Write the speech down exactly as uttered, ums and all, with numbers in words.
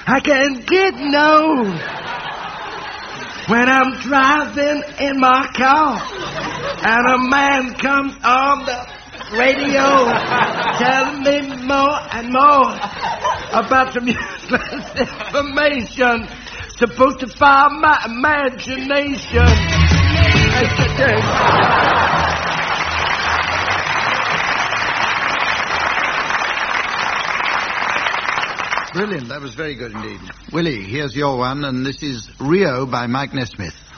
I can get no when I'm driving in my car and a man comes on the radio telling me more and more about some useless information supposed to fire my imagination. Brilliant. That was very good indeed. Willie, here's your one, and this is Rio by Mike Nesmith.